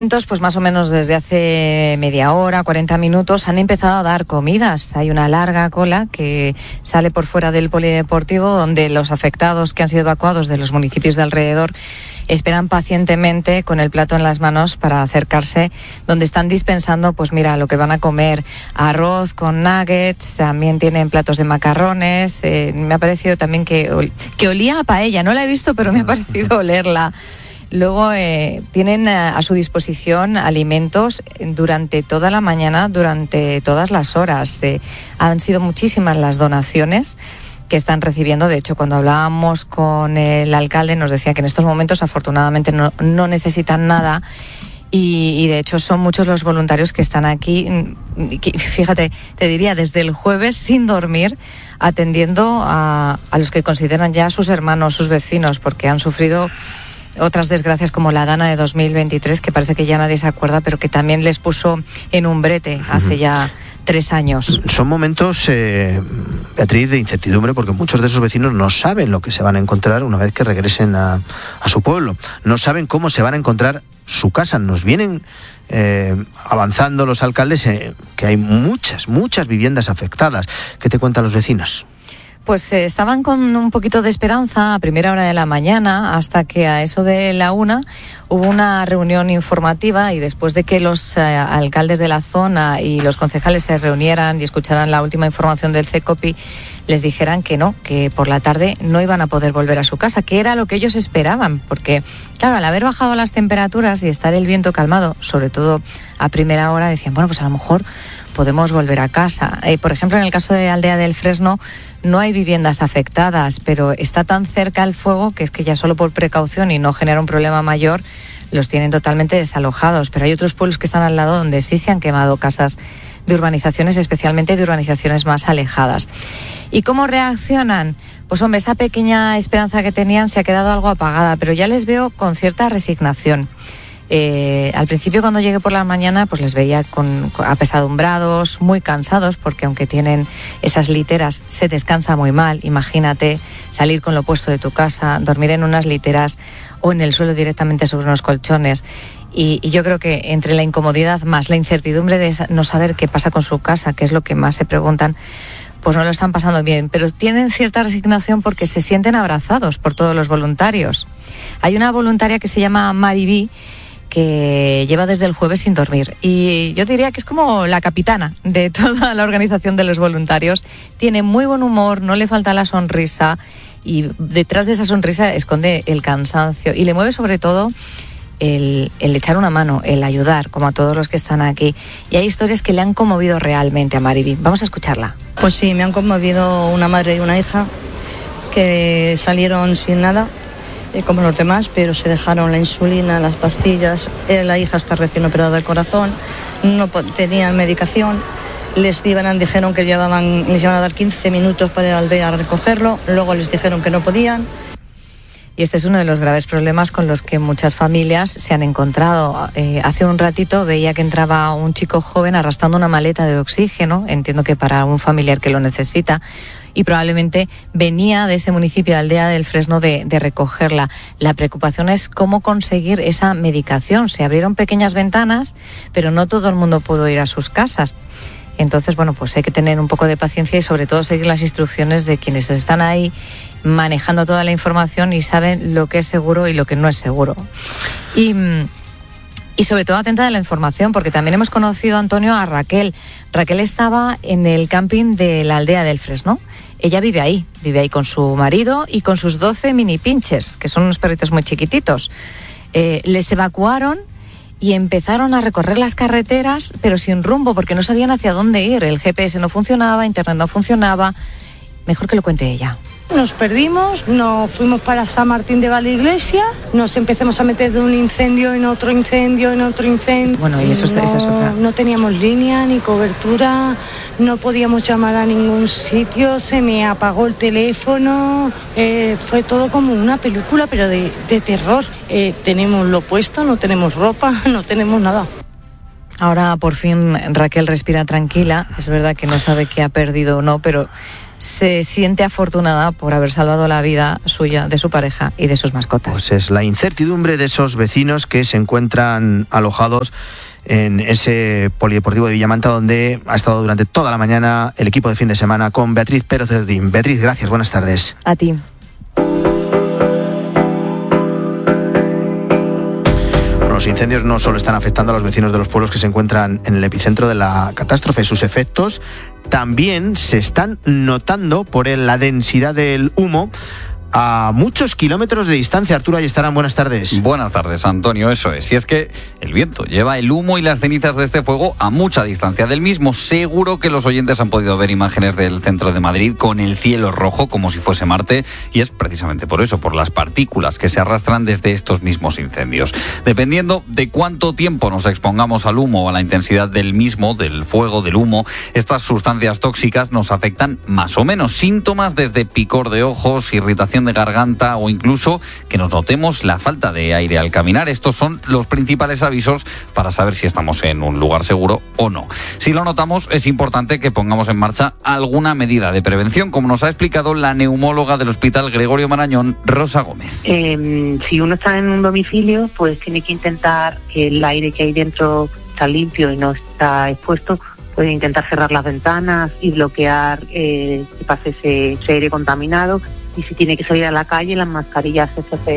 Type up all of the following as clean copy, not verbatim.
Pues más o menos desde hace media hora, 40 minutos, han empezado a dar comidas. Hay una larga cola que sale por fuera del polideportivo, donde los afectados que han sido evacuados de los municipios de alrededor esperan pacientemente con el plato en las manos para acercarse, donde están dispensando, pues mira, lo que van a comer: arroz con nuggets, también tienen platos de macarrones. Me ha parecido también que olía a paella, no la he visto, pero me ha parecido olerla. Luego tienen a su disposición alimentos durante toda la mañana, durante todas las horas. Han sido muchísimas las donaciones que están recibiendo. De hecho, cuando hablábamos con el alcalde nos decía que en estos momentos afortunadamente no necesitan nada. Y de hecho son muchos los voluntarios que están aquí, fíjate, te diría desde el jueves sin dormir, atendiendo a los que consideran ya sus hermanos, sus vecinos, porque han sufrido otras desgracias como la Dana de 2023, que parece que ya nadie se acuerda, pero que también les puso en un brete hace ya 3 años. Son momentos, Beatriz, de incertidumbre, porque muchos de esos vecinos no saben lo que se van a encontrar una vez que regresen a su pueblo. No saben cómo se van a encontrar su casa. Nos vienen avanzando los alcaldes que hay muchas viviendas afectadas. ¿Qué te cuentan los vecinos? Pues estaban con un poquito de esperanza a primera hora de la mañana, hasta que a eso de la 1 hubo una reunión informativa, y después de que los alcaldes de la zona y los concejales se reunieran y escucharan la última información del CECOPI, les dijeran que no, que por la tarde no iban a poder volver a su casa, que era lo que ellos esperaban, porque claro, al haber bajado las temperaturas y estar el viento calmado, sobre todo a primera hora, decían, bueno, pues a lo mejor podemos volver a casa. Por ejemplo, en el caso de Aldea del Fresno no hay viviendas afectadas, pero está tan cerca el fuego que es que ya solo por precaución y no genera un problema mayor, los tienen totalmente desalojados. Pero hay otros pueblos que están al lado donde sí se han quemado casas de urbanizaciones, especialmente de urbanizaciones más alejadas. ¿Y cómo reaccionan? Pues hombre, esa pequeña esperanza que tenían se ha quedado algo apagada, pero ya les veo con cierta resignación. Al principio, cuando llegué por la mañana, pues les veía apesadumbrados, muy cansados, porque aunque tienen esas literas, se descansa muy mal. Imagínate salir con lo opuesto de tu casa, dormir en unas literas o en el suelo directamente sobre unos colchones. Y yo creo que entre la incomodidad más la incertidumbre de no saber qué pasa con su casa, que es lo que más se preguntan, pues no lo están pasando bien, pero tienen cierta resignación porque se sienten abrazados por todos los voluntarios. Hay una voluntaria que se llama Maribí, que lleva desde el jueves sin dormir, y yo diría que es como la capitana de toda la organización de los voluntarios. Tiene muy buen humor, no le falta la sonrisa, y detrás de esa sonrisa esconde el cansancio, y le mueve sobre todo el echar una mano, el ayudar, como a todos los que están aquí. Y hay historias que le han conmovido realmente a Maribí. Vamos a escucharla. Pues sí, me han conmovido una madre y una hija que salieron sin nada, como los demás, pero se dejaron la insulina, las pastillas. La hija está recién operada del corazón, no tenían medicación. Les dijeron que les iban a dar 15 minutos para ir a la aldea a recogerlo, luego les dijeron que no podían. Y este es uno de los graves problemas con los que muchas familias se han encontrado. Hace un ratito veía que entraba un chico joven arrastrando una maleta de oxígeno, entiendo que para un familiar que lo necesita, y probablemente venía de ese municipio de Aldea del Fresno de recogerla. La preocupación es cómo conseguir esa medicación. Se abrieron pequeñas ventanas, pero no todo el mundo pudo ir a sus casas. Entonces, bueno, pues hay que tener un poco de paciencia y sobre todo seguir las instrucciones de quienes están ahí manejando toda la información y saben lo que es seguro y lo que no es seguro. Y sobre todo atenta de la información, porque también hemos conocido, Antonio, a Raquel. Raquel estaba en el camping de la Aldea del Fresno. Ella vive ahí con su marido y con sus 12 mini pinchers, que son unos perritos muy chiquititos. Les evacuaron y empezaron a recorrer las carreteras, pero sin rumbo, porque no sabían hacia dónde ir. El GPS no funcionaba, Internet no funcionaba. Mejor que lo cuente ella. Nos perdimos, nos fuimos para San Martín de Valdeiglesia, nos empezamos a meter de un incendio en otro incendio, en otro incendio. Bueno, y esa es otra. No teníamos línea ni cobertura, no podíamos llamar a ningún sitio, se me apagó el teléfono, fue todo como una película, pero de terror. Tenemos lo puesto, no tenemos ropa, no tenemos nada. Ahora por fin Raquel respira tranquila. Es verdad que no sabe qué ha perdido o no, pero se siente afortunada por haber salvado la vida suya, de su pareja y de sus mascotas. Pues es la incertidumbre de esos vecinos que se encuentran alojados en ese polideportivo de Villamanta, donde ha estado durante toda la mañana el equipo de fin de semana con Beatriz Pérez Cerdín. Beatriz, gracias, buenas tardes. A ti. Los incendios no solo están afectando a los vecinos de los pueblos que se encuentran en el epicentro de la catástrofe, sus efectos también se están notando por la densidad del humo a muchos kilómetros de distancia. Arturo Ayestarán, buenas tardes. Buenas tardes, Antonio, eso es. Y es que el viento lleva el humo y las cenizas de este fuego a mucha distancia del mismo. Seguro que los oyentes han podido ver imágenes del centro de Madrid con el cielo rojo como si fuese Marte, y es precisamente por eso, por las partículas que se arrastran desde estos mismos incendios. Dependiendo de cuánto tiempo nos expongamos al humo o a la intensidad del mismo, del fuego, del humo, estas sustancias tóxicas nos afectan más o menos. Síntomas desde picor de ojos, irritación de garganta o incluso que nos notemos la falta de aire al caminar. Estos son los principales avisos para saber si estamos en un lugar seguro o no. Si lo notamos, es importante que pongamos en marcha alguna medida de prevención, como nos ha explicado la neumóloga del Hospital Gregorio Marañón, Rosa Gómez. Si uno está en un domicilio, pues tiene que intentar que el aire que hay dentro está limpio y no está expuesto. Puede intentar cerrar las ventanas y bloquear que pase ese aire contaminado. Y si tiene que salir a la calle, las mascarillas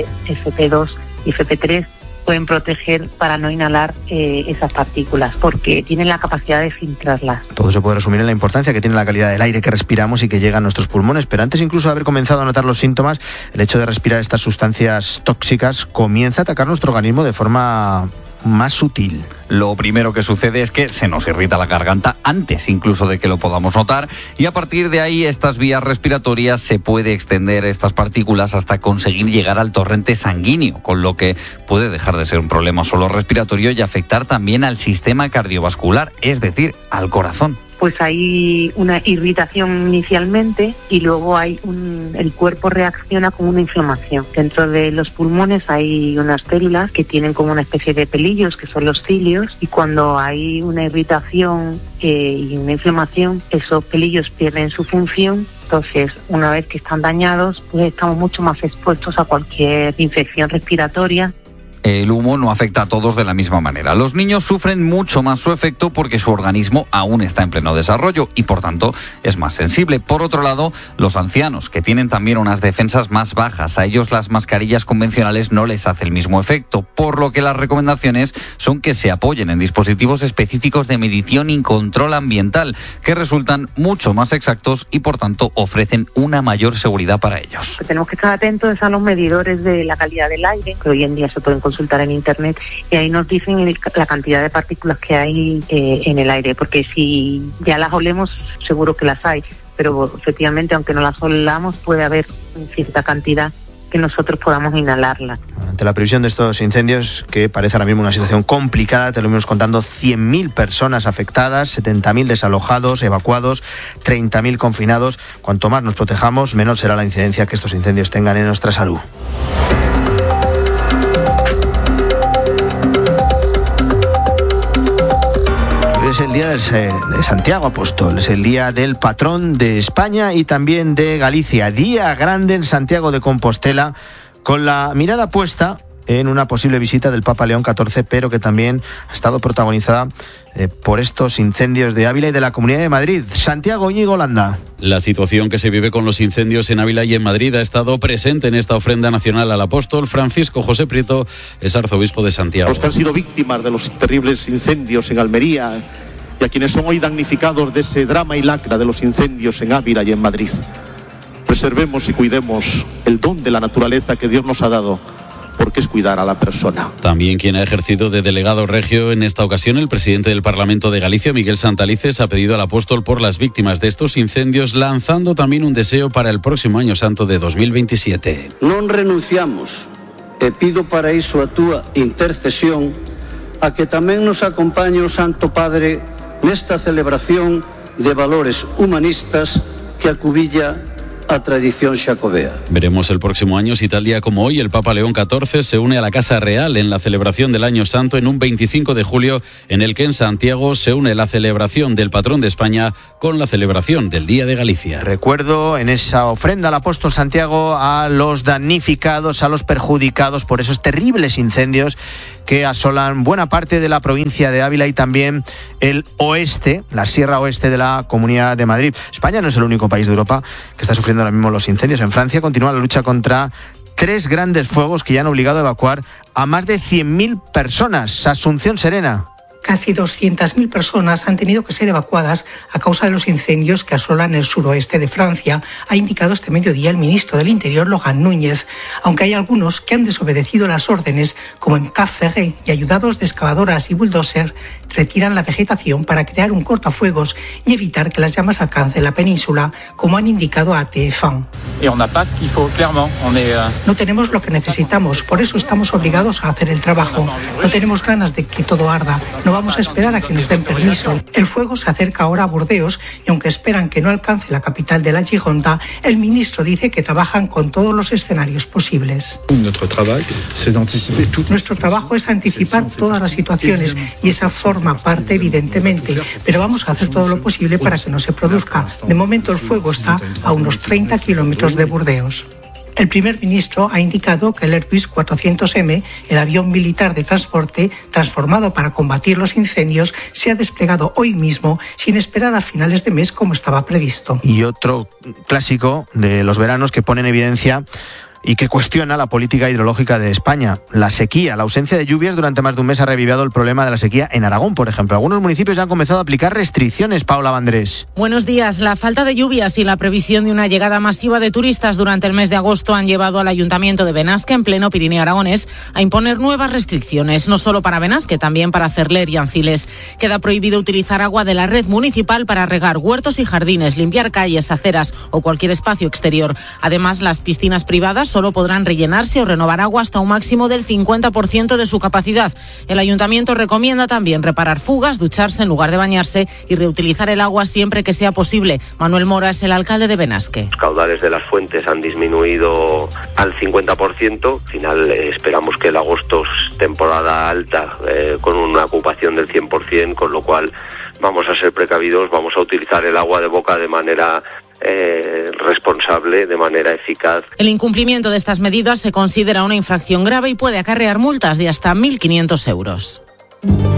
FP2 y FP3 pueden proteger para no inhalar esas partículas, porque tienen la capacidad de filtrarlas. Todo se puede resumir en la importancia que tiene la calidad del aire que respiramos y que llega a nuestros pulmones. Pero antes incluso de haber comenzado a notar los síntomas, el hecho de respirar estas sustancias tóxicas comienza a atacar nuestro organismo de forma más sutil. Lo primero que sucede es que se nos irrita la garganta antes incluso de que lo podamos notar, y a partir de ahí estas vías respiratorias se puede extender estas partículas hasta conseguir llegar al torrente sanguíneo, con lo que puede dejar de ser un problema solo respiratorio y afectar también al sistema cardiovascular, es decir, al corazón. Pues hay una irritación inicialmente y luego el cuerpo reacciona con una inflamación. Dentro de los pulmones hay unas células que tienen como una especie de pelillos, que son los cilios, y cuando hay una irritación y una inflamación, esos pelillos pierden su función. Entonces, una vez que están dañados, pues estamos mucho más expuestos a cualquier infección respiratoria. El humo no afecta a todos de la misma manera. Los niños sufren mucho más su efecto porque su organismo aún está en pleno desarrollo y por tanto es más sensible. Por otro lado, los ancianos, que tienen también unas defensas más bajas, a ellos las mascarillas convencionales no les hace el mismo efecto, por lo que las recomendaciones son que se apoyen en dispositivos específicos de medición y control ambiental, que resultan mucho más exactos y por tanto ofrecen una mayor seguridad para ellos. Tenemos que estar atentos a los medidores de la calidad del aire, que hoy en día se pueden consultar en internet, y ahí nos dicen la cantidad de partículas que hay en el aire, porque si ya las olemos seguro que las hay, pero efectivamente aunque no las olamos puede haber cierta cantidad que nosotros podamos inhalarla. Ante la previsión de estos incendios, que parece ahora mismo una situación complicada, te lo vimos contando, 100.000 personas afectadas, 70.000 desalojados, evacuados, 30.000 confinados. Cuanto más nos protejamos, menor será la incidencia que estos incendios tengan en nuestra salud. Es el día de Santiago Apóstol, es el día del patrón de España y también de Galicia. Día grande en Santiago de Compostela, con la mirada puesta en una posible visita del Papa León XIV, pero que también ha estado protagonizada por estos incendios de Ávila y de la Comunidad de Madrid. Santiago, Íñigo Landa. La situación que se vive con los incendios en Ávila y en Madrid ha estado presente en esta ofrenda nacional al apóstol. Francisco José Prieto es arzobispo de Santiago. Los que han sido víctimas de los terribles incendios en Almería y a quienes son hoy damnificados de ese drama y lacra de los incendios en Ávila y en Madrid. Preservemos y cuidemos el don de la naturaleza que Dios nos ha dado, porque es cuidar a la persona. También quien ha ejercido de delegado regio en esta ocasión, el presidente del Parlamento de Galicia, Miguel Santalices, ha pedido al apóstol por las víctimas de estos incendios, lanzando también un deseo para el próximo Año Santo de 2027. Non renunciamos, e pido para iso a túa intercesión, a que tamén nos acompañe o Santo Padre nesta celebración de valores humanistas que acubilla a tradición xacobea. Veremos el próximo año si tal día como hoy el Papa León XIV se une a la Casa Real en la celebración del Año Santo en un 25 de julio en el que en Santiago se une la celebración del patrón de España con la celebración del Día de Galicia. Recuerdo en esa ofrenda al apóstol Santiago a los damnificados, a los perjudicados por esos terribles incendios que asolan buena parte de la provincia de Ávila y también el oeste, la Sierra Oeste de la Comunidad de Madrid. España no es el único país de Europa que está sufriendo ahora mismo los incendios. En Francia continúa la lucha contra 3 grandes fuegos que ya han obligado a evacuar a más de 100.000 personas. Asunción Serena. Casi 200.000 personas han tenido que ser evacuadas a causa de los incendios que asolan el suroeste de Francia, ha indicado este mediodía el ministro del Interior, Laurent Núñez, aunque hay algunos que han desobedecido las órdenes, como en Cap Ferret, y ayudados de excavadoras y bulldozer, retiran la vegetación para crear un cortafuegos y evitar que las llamas alcancen la península, como han indicado a TF1. No tenemos lo que necesitamos, por eso estamos obligados a hacer el trabajo. No tenemos ganas de que todo arda. No vamos a esperar a que nos den permiso. El fuego se acerca ahora a Burdeos y aunque esperan que no alcance la capital de la Gironda, el ministro dice que trabajan con todos los escenarios posibles. Nuestro trabajo es anticipar todas las situaciones y esa forma parte evidentemente, pero vamos a hacer todo lo posible para que no se produzca. De momento el fuego está a unos 30 kilómetros de Burdeos. El primer ministro ha indicado que el Airbus 400M, el avión militar de transporte transformado para combatir los incendios, se ha desplegado hoy mismo sin esperar a finales de mes como estaba previsto. Y otro clásico de los veranos que pone en evidencia y que cuestiona la política hidrológica de España. La sequía, la ausencia de lluvias durante más de un mes ha revivido el problema de la sequía en Aragón, por ejemplo. Algunos municipios ya han comenzado a aplicar restricciones. Paula Vandrés. Buenos días. La falta de lluvias y la previsión de una llegada masiva de turistas durante el mes de agosto han llevado al Ayuntamiento de Benasque, en pleno Pirineo aragonés, a imponer nuevas restricciones, no solo para Benasque, también para Cerler y Anciles. Queda prohibido utilizar agua de la red municipal para regar huertos y jardines, limpiar calles, aceras o cualquier espacio exterior. Además, las piscinas privadas solo podrán rellenarse o renovar agua hasta un máximo del 50% de su capacidad. El ayuntamiento recomienda también reparar fugas, ducharse en lugar de bañarse y reutilizar el agua siempre que sea posible. Manuel Mora es el alcalde de Benasque. Los caudales de las fuentes han disminuido al 50%. Al final esperamos que el agosto es temporada alta con una ocupación del 100%, con lo cual vamos a ser precavidos, vamos a utilizar el agua de boca de manera responsable, de manera eficaz. El incumplimiento de estas medidas se considera una infracción grave y puede acarrear multas de hasta 1.500 euros.